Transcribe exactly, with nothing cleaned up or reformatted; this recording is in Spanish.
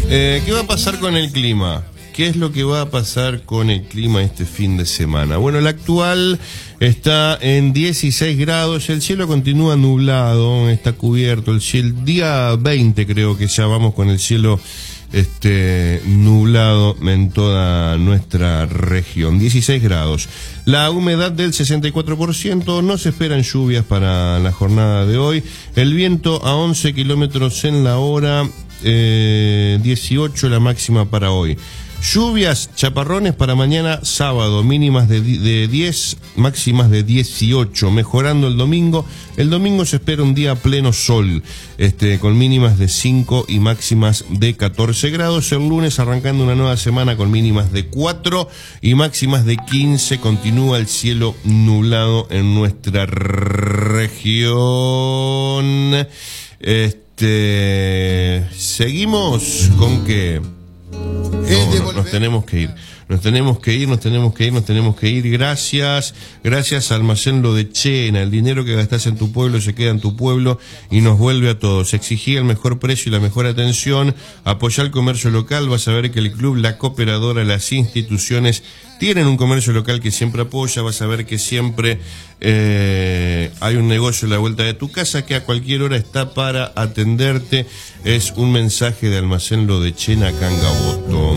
Eh, ¿Qué va a pasar con el clima? ¿Qué es lo que va a pasar con el clima este fin de semana? Bueno, el actual está en dieciséis grados, el cielo continúa nublado, está cubierto, el cielo, día veinte creo que ya vamos con el cielo este nublado en toda nuestra región, dieciséis grados. La humedad del sesenta y cuatro por ciento, no se esperan lluvias para la jornada de hoy, el viento a once kilómetros en la hora, eh, dieciocho la máxima para hoy. Lluvias, chaparrones para mañana sábado, mínimas de, de diez, máximas de dieciocho, mejorando el domingo. El domingo se espera un día pleno sol, este, con mínimas de cinco y máximas de catorce grados. El lunes arrancando una nueva semana con mínimas de cuatro y máximas de quince. Continúa el cielo nublado en nuestra región. Este, seguimos con que... No, no, nos tenemos que ir, nos tenemos que ir, nos tenemos que ir, nos tenemos que ir. Gracias, gracias a Almacén Lo de Chena. El dinero que gastás en tu pueblo se queda en tu pueblo y nos vuelve a todos. Exigí el mejor precio y la mejor atención. Apoyá el comercio local. Vas a ver que el club, la cooperadora, las instituciones tienen un comercio local que siempre apoya. Vas a ver que siempre eh, hay un negocio a la vuelta de tu casa que a cualquier hora está para atenderte. Es un mensaje de Almacén Lo de Chena, Cangaboto.